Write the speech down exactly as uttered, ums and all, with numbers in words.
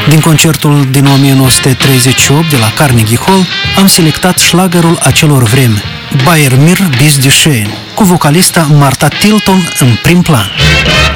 Din concertul din o mie nouă sute treizeci și opt de la Carnegie Hall am selectat șlagărul acelor vremi, Bei mir bist du schön, cu vocalista Martha Tilton în prim plan.